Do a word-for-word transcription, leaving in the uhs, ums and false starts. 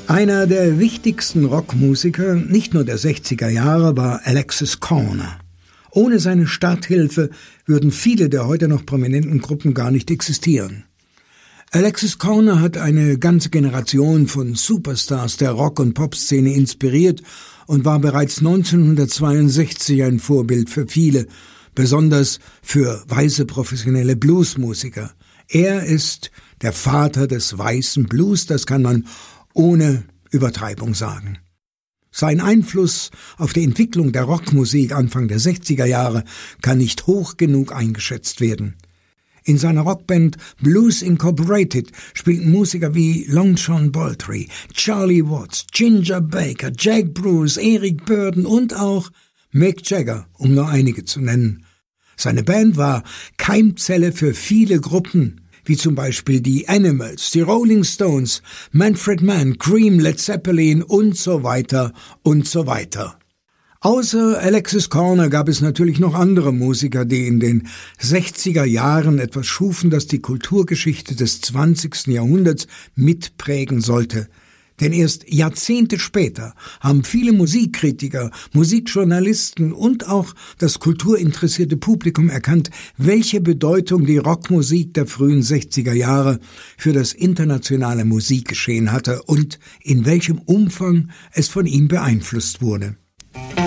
Einer der wichtigsten Rockmusiker, nicht nur der sechziger Jahre, war Alexis Korner. Ohne seine Starthilfe würden viele der heute noch prominenten Gruppen gar nicht existieren. Alexis Korner hat eine ganze Generation von Superstars der Rock- und Popszene inspiriert und war bereits neunzehnhundertzweiundsechzig ein Vorbild für viele, besonders für weiße professionelle Bluesmusiker. Er ist der Vater des weißen Blues, das kann man ohne Übertreibung sagen. Sein Einfluss auf die Entwicklung der Rockmusik Anfang der sechziger Jahre kann nicht hoch genug eingeschätzt werden. In seiner Rockband Blues Incorporated spielten Musiker wie Long John Baldry, Charlie Watts, Ginger Baker, Jack Bruce, Eric Burdon und auch Mick Jagger, um nur einige zu nennen. Seine Band war Keimzelle für viele Gruppen, wie zum Beispiel die Animals, die Rolling Stones, Manfred Mann, Cream, Led Zeppelin und so weiter und so weiter. Außer Alexis Korner gab es natürlich noch andere Musiker, die in den sechziger Jahren etwas schufen, das die Kulturgeschichte des zwanzigsten Jahrhunderts mitprägen sollte. Denn erst Jahrzehnte später haben viele Musikkritiker, Musikjournalisten und auch das kulturinteressierte Publikum erkannt, welche Bedeutung die Rockmusik der frühen sechziger Jahre für das internationale Musikgeschehen hatte und in welchem Umfang es von ihm beeinflusst wurde.